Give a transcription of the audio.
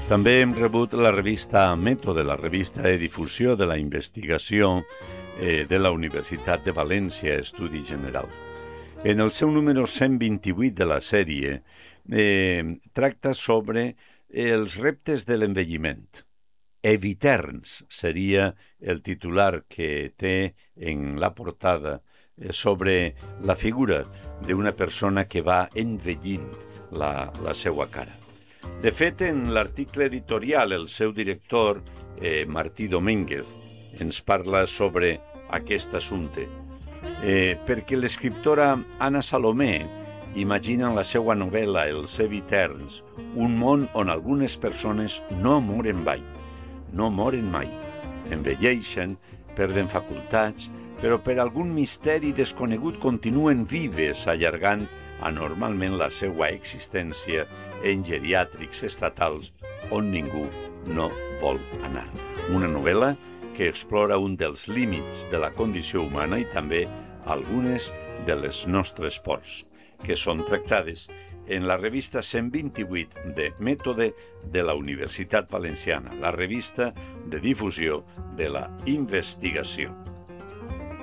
També hem rebut la revista Mètode, la revista de difusió de la investigació de la Universitat de València, Estudi General. En el seu número 128 de la sèrie tracta sobre els reptes de l'envelliment. Eviterns seria el titular que té en la portada sobre la figura d'una persona que va envellint la seva cara. De fet, en l'article editorial, el seu director, Martí Domínguez, ens parla sobre aquest assumpte, perquè l'escriptora Anna Salomé imagina en la seva novel·la Els Eviterns un món on algunes persones no moren mai, envelleixen, perden facultats, però per algun misteri desconegut continuen vives, allargant anormalment la seva existència en geriàtrics estatals on ningú no vol anar. Una novel·la que explora un dels límits de la condició humana i també algunes de les nostres pors, que són tractades en la revista 128 de Mètode de la Universitat Valenciana, la revista de difusió de la investigació.